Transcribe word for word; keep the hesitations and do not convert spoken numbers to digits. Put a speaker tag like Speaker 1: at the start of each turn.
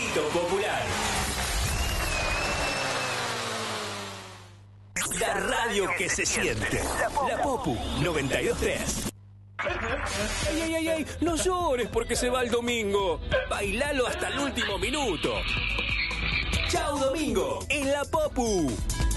Speaker 1: Grito Popular. La radio que se siente. La Popu noventa y dos punto tres. Ay, ay, ay, ay, no llores porque se va el domingo. Bailalo hasta el último minuto. Chau, domingo, en La Popu.